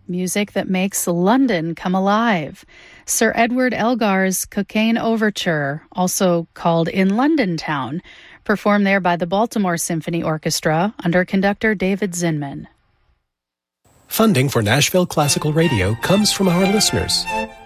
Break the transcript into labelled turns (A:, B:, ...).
A: music that makes London come alive. Sir Edward Elgar's Cocaine Overture, also called In London Town, performed there by the Baltimore Symphony Orchestra under conductor David Zinman.
B: Funding for Nashville Classical Radio comes from our listeners.